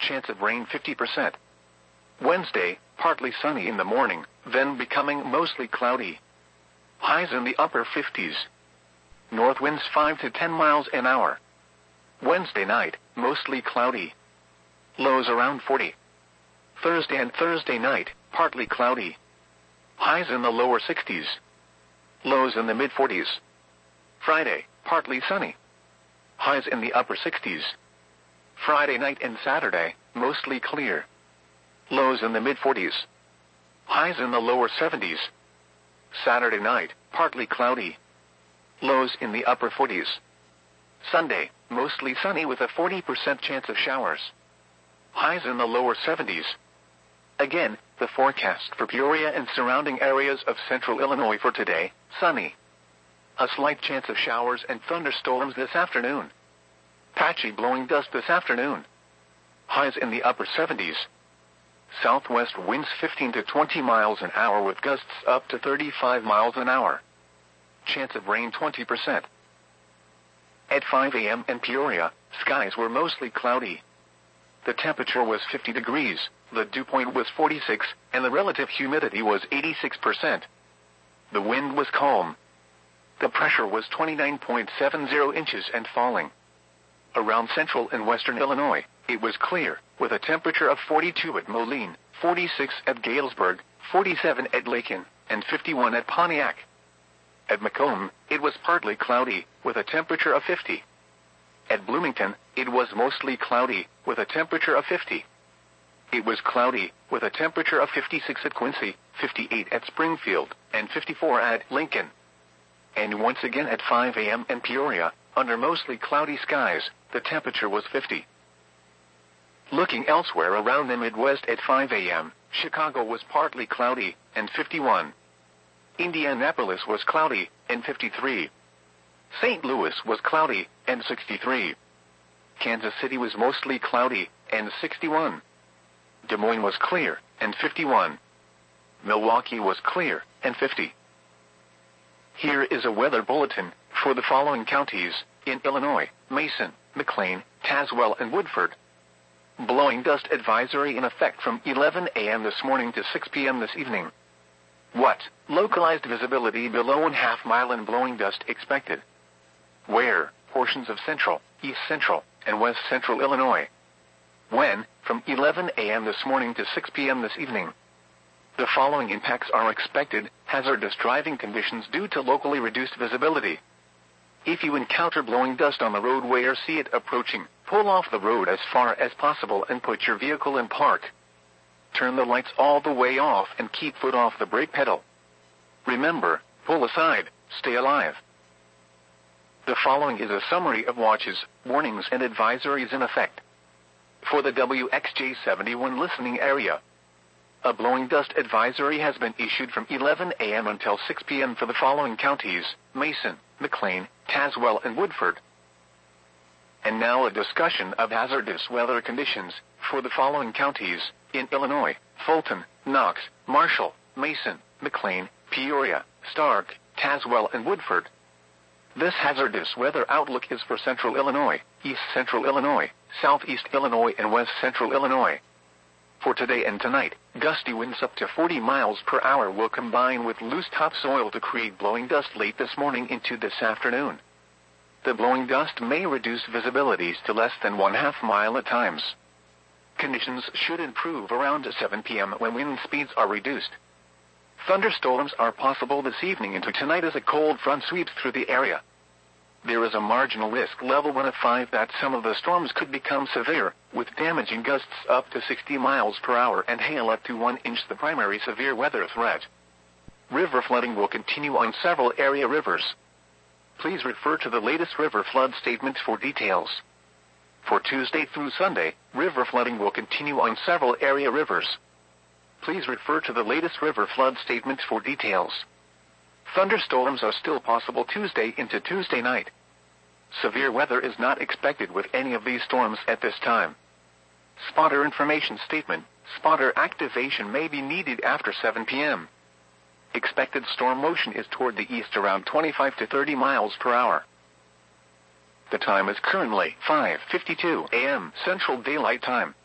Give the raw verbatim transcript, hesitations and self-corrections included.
chance of rain fifty percent. Wednesday, partly sunny in the morning, then becoming mostly cloudy. Highs in the upper fifties. North winds five to ten miles an hour. Wednesday night, mostly cloudy. Lows around forty. Thursday and Thursday night, partly cloudy. Highs in the lower sixties. Lows in the mid forties. Friday, partly sunny. Highs in the upper sixties. Friday night and Saturday, mostly clear. Lows in the mid forties. Highs in the lower seventies. Saturday night, partly cloudy. Lows in the upper forties. Sunday, mostly sunny with a forty percent chance of showers. Highs in the lower seventies. Again, the forecast for Peoria and surrounding areas of central Illinois for today, sunny. A slight chance of showers and thunderstorms this afternoon. Patchy blowing dust this afternoon. Highs in the upper seventies. Southwest winds fifteen to twenty miles an hour with gusts up to thirty-five miles an hour. Chance of rain twenty percent. At five a m in Peoria, skies were mostly cloudy. The temperature was fifty degrees, the dew point was forty-six, and the relative humidity was eighty-six percent. The wind was calm. The pressure was twenty-nine point seven zero inches and falling. Around central and western Illinois, it was clear, with a temperature of forty-two at Moline, forty-six at Galesburg, forty-seven at Lakin, and fifty-one at Pontiac. At Macomb, it was partly cloudy, with a temperature of fifty. At Bloomington, it was mostly cloudy, with a temperature of fifty. It was cloudy, with a temperature of fifty-six at Quincy, fifty-eight at Springfield, and fifty-four at Lincoln. And once again at five a m in Peoria, under mostly cloudy skies, the temperature was fifty. Looking elsewhere around the Midwest at five a m, Chicago was partly cloudy, and fifty-one. Indianapolis was cloudy, and fifty-three. Saint Louis was cloudy, and sixty-three. Kansas City was mostly cloudy, and sixty-one. Des Moines was clear, and fifty-one. Milwaukee was clear, and fifty. Here is a weather bulletin for the following counties in Illinois: Mason, McLean, Tazewell, and Woodford. Blowing dust advisory in effect from eleven a m this morning to six p m this evening. What? Localized visibility below one half mile and blowing dust expected. Where? Portions of central, east central, and west central Illinois. When? From eleven a m this morning to six p m this evening. The following impacts are expected: hazardous driving conditions due to locally reduced visibility. If you encounter blowing dust on the roadway or see it approaching, pull off the road as far as possible and put your vehicle in park. Turn the lights all the way off and keep foot off the brake pedal. Remember, pull aside, stay alive. The following is a summary of watches, warnings, and advisories in effect. For the W X J seventy-one listening area, a blowing dust advisory has been issued from eleven a m until six p m for the following counties: Mason, McLean, Tazewell, and Woodford. And now a discussion of hazardous weather conditions for the following counties in Illinois: Fulton, Knox, Marshall, Mason, McLean, Peoria, Stark, Tazewell, and Woodford. This hazardous weather outlook is for central Illinois, east central Illinois, southeast Illinois, and west central Illinois. For today and tonight, gusty winds up to forty miles per hour will combine with loose topsoil to create blowing dust late this morning into this afternoon. The blowing dust may reduce visibilities to less than one half mile at times. Conditions should improve around seven p m when wind speeds are reduced. Thunderstorms are possible this evening into tonight as a cold front sweeps through the area. There is a marginal risk level one of five that some of the storms could become severe, with damaging gusts up to sixty miles per hour and hail up to one inch, the primary severe weather threat. River flooding will continue on several area rivers. Please refer to the latest river flood statement for details. For Tuesday through Sunday, river flooding will continue on several area rivers. Please refer to the latest river flood statement for details. Thunderstorms are still possible Tuesday into Tuesday night. Severe weather is not expected with any of these storms at this time. Spotter information statement: spotter activation may be needed after seven p m Expected storm motion is toward the east around twenty-five to thirty miles per hour. The time is currently five fifty-two a m Central Daylight Time.